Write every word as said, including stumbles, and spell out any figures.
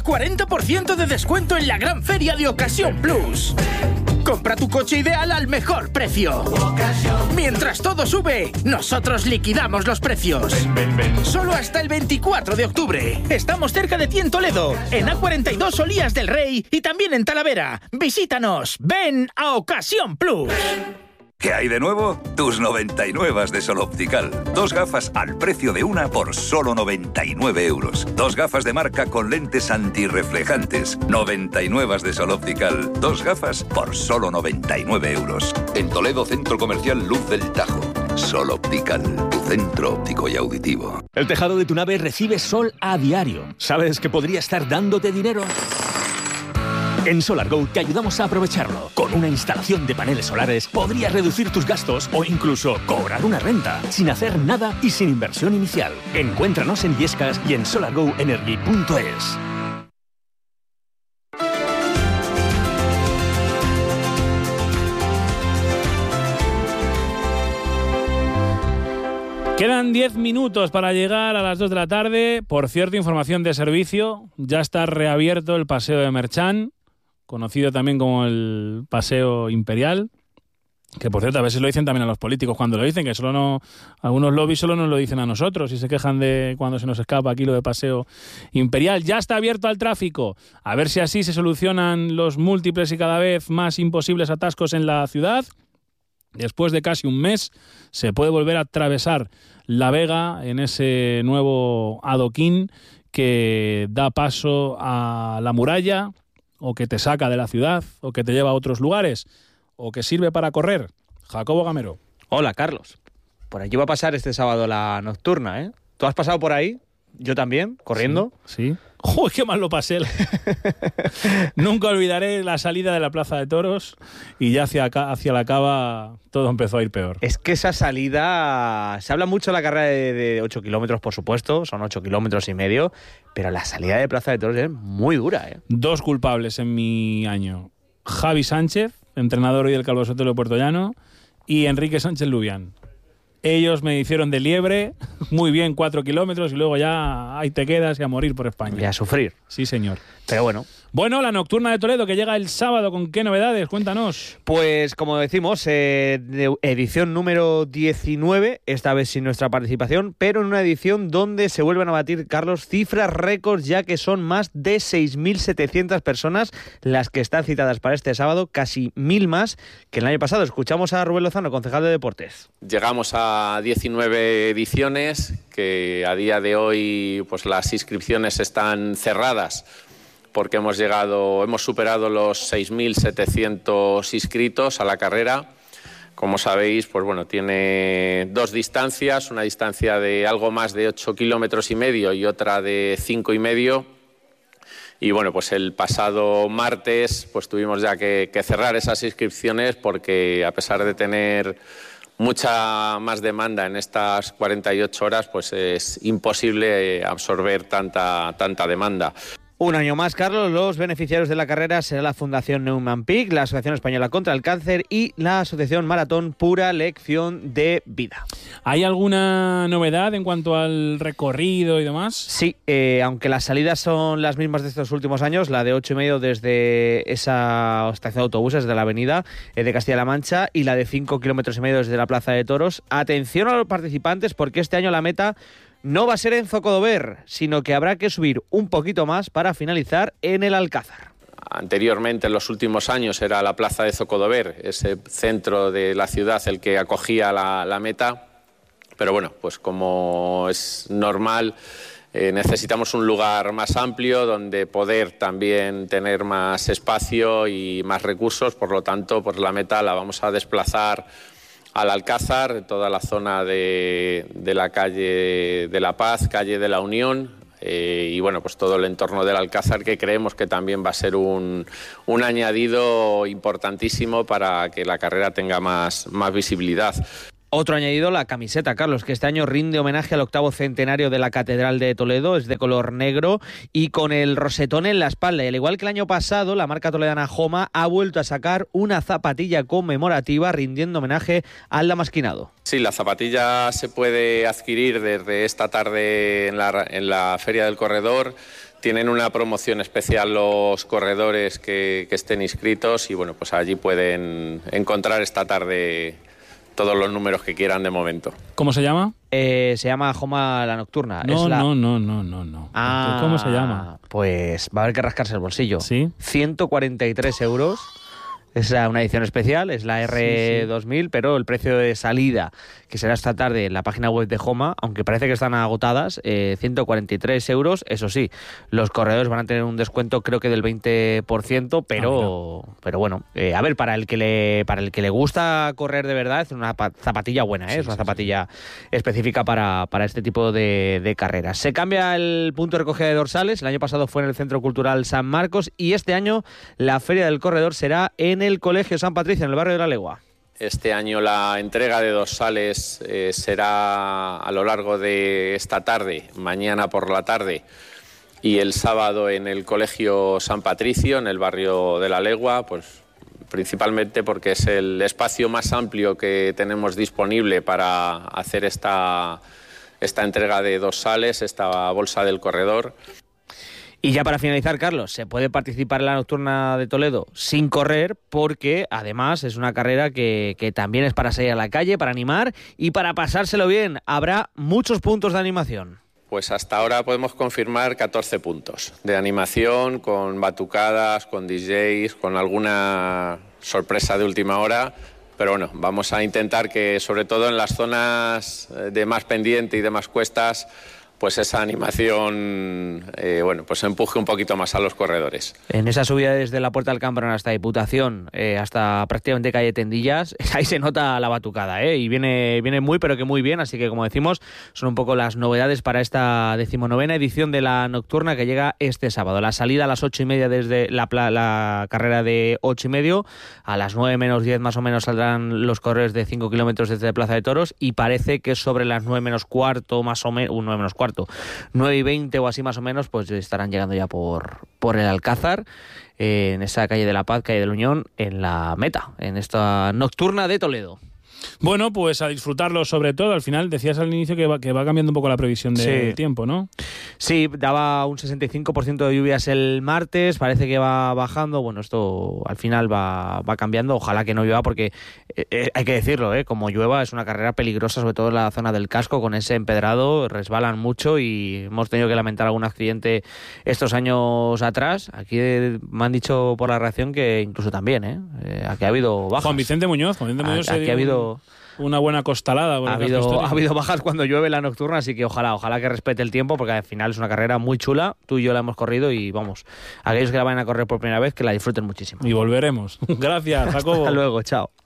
cuarenta por ciento de descuento en la gran feria de Ocasión Plus. Compra tu coche ideal al mejor precio. Mientras todo sube, nosotros liquidamos los precios. Ven, ven, ven. Solo hasta el veinticuatro de octubre. Estamos cerca de ti en Toledo, en A cuarenta y dos Olías del Rey y también en Talavera. Visítanos. Ven a Ocasión Plus. ¿Qué hay de nuevo? Tus noventa y nueve de Sol Optical. Dos gafas al precio de una por solo noventa y nueve euros. Dos gafas de marca con lentes antirreflejantes. noventa y nueve de Sol Optical. Dos gafas por solo noventa y nueve euros. En Toledo, Centro Comercial Luz del Tajo. Sol Optical, tu centro óptico y auditivo. El tejado de tu nave recibe sol a diario. ¿Sabes que podría estar dándote dinero? En SolarGo te ayudamos a aprovecharlo. Con una instalación de paneles solares podrías reducir tus gastos o incluso cobrar una renta sin hacer nada y sin inversión inicial. Encuéntranos en Illescas y en solar go energy punto es. Quedan diez minutos para llegar a las dos de la tarde. Por cierto, información de servicio. Ya está reabierto el Paseo de Merchán, conocido también como el Paseo Imperial, que por cierto a veces lo dicen también a los políticos cuando lo dicen, que solo no, algunos lobbies solo nos lo dicen a nosotros y se quejan de cuando se nos escapa aquí lo de Paseo Imperial. Ya está abierto al tráfico, a ver si así se solucionan los múltiples y cada vez más imposibles atascos en la ciudad. Después de casi un mes se puede volver a atravesar la Vega en ese nuevo adoquín que da paso a la muralla, o que te saca de la ciudad, o que te lleva a otros lugares, o que sirve para correr. Jacobo Gamero. Hola, Carlos. Por aquí va a pasar este sábado la nocturna, ¿eh? ¿Tú has pasado por ahí? Yo también, corriendo. Sí. sí. ¡Uy, qué mal lo pasé! Nunca olvidaré la salida de la Plaza de Toros y ya hacia, acá, hacia la Cava todo empezó a ir peor. Es que esa salida... Se habla mucho de la carrera de, de ocho kilómetros, por supuesto, son ocho kilómetros y medio, pero la salida de Plaza de Toros es muy dura, ¿eh? Dos culpables en mi año. Javi Sánchez, entrenador hoy del Calvo Sotelo de Puerto Llano, y Enrique Sánchez Lubián. Ellos me hicieron de liebre, muy bien, cuatro kilómetros, y luego ya ahí te quedas y a morir por España. Y a sufrir. Sí, señor. Pero bueno. Bueno, la nocturna de Toledo que llega el sábado, ¿con qué novedades? Cuéntanos. Pues, como decimos, eh, de edición número diecinueve, esta vez sin nuestra participación, pero en una edición donde se vuelven a batir, Carlos, cifras récords, ya que son más de seis mil setecientas personas las que están citadas para este sábado, casi mil más que el año pasado. Escuchamos a Rubén Lozano, concejal de Deportes. Llegamos a diecinueve ediciones, que a día de hoy pues las inscripciones están cerradas porque hemos llegado, hemos superado los seis mil setecientos inscritos a la carrera. Como sabéis, pues bueno, tiene dos distancias, una distancia de algo más de ocho kilómetros y medio y otra de cinco y medio. Y bueno, pues el pasado martes pues tuvimos ya que, que cerrar esas inscripciones porque a pesar de tener mucha más demanda en estas cuarenta y ocho horas, pues es imposible absorber tanta, tanta demanda. Un año más, Carlos, los beneficiarios de la carrera será la Fundación Neumann Pick, la Asociación Española contra el Cáncer y la Asociación Maratón Pura Lección de Vida. ¿Hay alguna novedad en cuanto al recorrido y demás? Sí, eh, aunque las salidas son las mismas de estos últimos años, la de ocho y medio desde esa estación de autobuses de la avenida eh, de Castilla-La Mancha y la de cinco kilómetros y medio desde la Plaza de Toros. Atención a los participantes porque este año la meta no va a ser en Zocodover, sino que habrá que subir un poquito más para finalizar en el Alcázar. Anteriormente, en los últimos años, era la plaza de Zocodover, ese centro de la ciudad el que acogía la, la meta. Pero bueno, pues como es normal, eh, necesitamos un lugar más amplio donde poder también tener más espacio y más recursos. Por lo tanto, pues la meta la vamos a desplazar al Alcázar, toda la zona de, de la calle de la Paz, calle de la Unión, eh, y bueno, pues todo el entorno del Alcázar, que creemos que también va a ser un, un añadido importantísimo para que la carrera tenga más, más visibilidad. Otro añadido, la camiseta, Carlos, que este año rinde homenaje al octavo centenario de la Catedral de Toledo, es de color negro y con el rosetón en la espalda. Y al igual que el año pasado, la marca toledana Joma ha vuelto a sacar una zapatilla conmemorativa rindiendo homenaje al damasquinado. Sí, la zapatilla se puede adquirir desde esta tarde en la, en la Feria del Corredor. Tienen una promoción especial los corredores que, que estén inscritos y bueno, pues allí pueden encontrar esta tarde todos los números que quieran de momento. ¿Cómo se llama? Eh, se llama Joma la Nocturna. No, es la... no, no, no, no, no. Ah, ¿Cómo se llama? Pues va a haber que rascarse el bolsillo. ¿Sí? ciento cuarenta y tres euros. Es una edición especial, es la R dos mil, sí, sí. Pero el precio de salida, que será esta tarde en la página web de Joma, aunque parece que están agotadas, eh, ciento cuarenta y tres euros. Eso sí, los corredores van a tener un descuento creo que del veinte por ciento, pero, ah, pero bueno, eh, a ver, para el que le para el que le gusta correr de verdad, es una zapatilla buena, ¿eh? Sí, es una sí, zapatilla sí. específica para, para este tipo de, de carreras. Se cambia el punto de recogida de dorsales, el año pasado fue en el Centro Cultural San Marcos y este año la Feria del Corredor será en el Colegio San Patricio, en el barrio de la Legua. Este año la entrega de dorsales eh, será a lo largo de esta tarde, mañana por la tarde y el sábado en el Colegio San Patricio, en el barrio de la Legua, pues principalmente porque es el espacio más amplio que tenemos disponible para hacer esta, esta entrega de dorsales, esta bolsa del corredor. Y ya para finalizar, Carlos, se puede participar en la Nocturna de Toledo sin correr porque además es una carrera que, que también es para salir a la calle, para animar y para pasárselo bien. Habrá muchos puntos de animación. Pues hasta ahora podemos confirmar catorce puntos de animación con batucadas, con D Js, con alguna sorpresa de última hora. Pero bueno, vamos a intentar que sobre todo en las zonas de más pendiente y de más cuestas pues esa animación eh, bueno, pues empuje un poquito más a los corredores. En esa subida desde la Puerta del Cambrón hasta Diputación, eh, hasta prácticamente calle Tendillas, ahí se nota la batucada, ¿eh? Y viene, viene muy, pero que muy bien, así que como decimos, son un poco las novedades para esta decimonovena edición de la Nocturna que llega este sábado. La salida a las ocho y media desde la, la carrera de ocho y medio, a las nueve menos diez más o menos saldrán los corredores de cinco kilómetros desde Plaza de Toros y parece que sobre las nueve menos cuarto, más o menos, uh, nueve menos cuarto, nueve y veinte o así más o menos, pues estarán llegando ya por, por el Alcázar, eh, en esa calle de la Paz, calle de la Unión, en la meta, en esta Nocturna de Toledo. Bueno, pues a disfrutarlo sobre todo. Al final decías al inicio que va, que va cambiando un poco la previsión de sí. tiempo, ¿no? Sí, daba un sesenta y cinco por ciento de lluvias el martes, parece que va bajando. Bueno, esto al final va, va cambiando. Ojalá que no llueva porque, eh, hay que decirlo, ¿eh? Como llueva es una carrera peligrosa, sobre todo en la zona del casco, con ese empedrado, resbalan mucho y hemos tenido que lamentar algún accidente estos años atrás. Aquí eh, me han dicho por la reacción que incluso también, ¿eh? eh aquí ha habido bajas. Juan Vicente Muñoz, Juan Vicente Muñoz aquí ha habido una buena costalada. Ha habido, ha habido bajas cuando llueve la Nocturna, así que ojalá, ojalá que respete el tiempo, porque al final es una carrera muy chula. Tú y yo la hemos corrido y vamos, aquellos que la vayan a correr por primera vez, que la disfruten muchísimo. Y volveremos. Gracias, Jacobo. Hasta luego, chao.